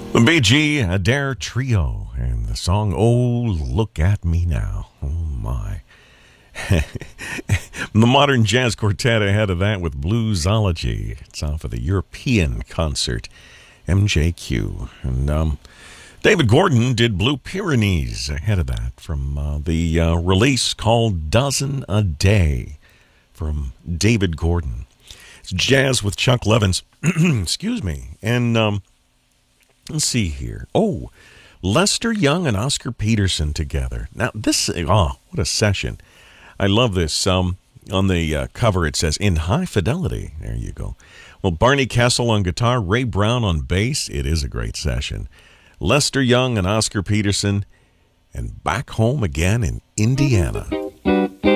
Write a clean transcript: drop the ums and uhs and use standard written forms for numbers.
The BG Adair Trio and the song Oh Look at Me Now. Oh my. The Modern Jazz Quartet ahead of that with Bluesology. It's off of the European concert, MJQ. And David Gordon did Blue Pyrenees ahead of that from the release called Dozen a Day from David Gordon. It's jazz with Chuck Levins. Excuse me. And let's see here. Oh, Lester Young and Oscar Peterson together. Now, what a session. I love this. On the cover, it says, In High Fidelity. There you go. Well, Barney Kessel on guitar, Ray Brown on bass. It is a great session. Lester Young and Oscar Peterson, and Back Home Again in Indiana.